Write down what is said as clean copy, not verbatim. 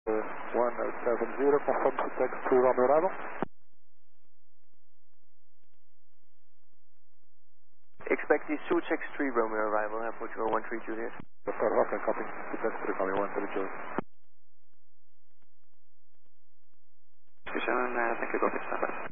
170, confirm to text to Romeo arrival. Expect the 263 Romeo arrival, have Portugal 13 Juliet. Dr. Hoffman, copy, to text to Romeo 13 Juliet. Thank you, copy, standby.